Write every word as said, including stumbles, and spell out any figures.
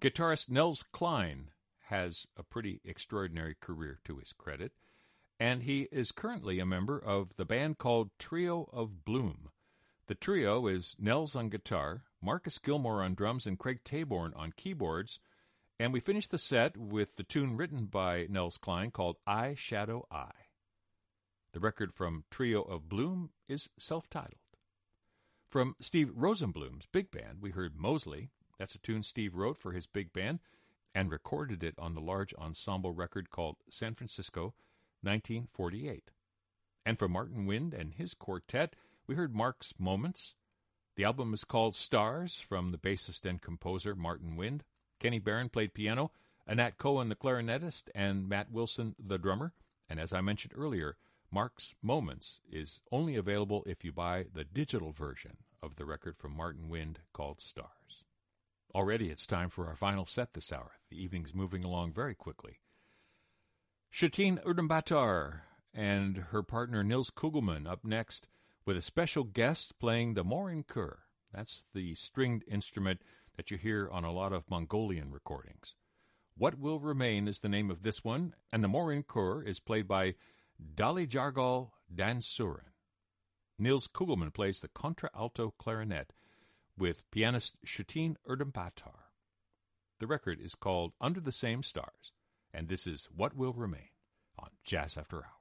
Guitarist Nels Cline has a pretty extraordinary career to his credit, and he is currently a member of the band called Trio of Bloom. The trio is Nels on guitar, Marcus Gilmore on drums, and Craig Taborn on keyboards, and we finish the set with the tune written by Nels Cline called Eye Shadow Eye. The record from Trio of Bloom is self-titled. From Steve Rosenblum's big band, we heard Mosley. That's a tune Steve wrote for his big band and recorded it on the large ensemble record called San Francisco, nineteen forty-eight. And from Martin Wind and his quartet, we heard Mark's Moments. The album is called Stars, from the bassist and composer Martin Wind. Kenny Barron played piano, Anat Cohen the clarinetist, and Matt Wilson the drummer. And as I mentioned earlier, Mark's Moments is only available if you buy the digital version of the record from Martin Wind called Stars. Already it's time for our final set this hour. The evening's moving along very quickly. Shatine Urdembatar and her partner Nils Kugelmann up next, with a special guest playing the morin khur. That's the stringed instrument that you hear on a lot of Mongolian recordings. What Will Remain is the name of this one, and the morin khur is played by Dali Jargal Dansurin. Nils Kugelmann plays the contralto clarinet with pianist Shatine Urdembatar. The record is called Under the Same Stars, and this is What Will Remain on Jazz After Hours.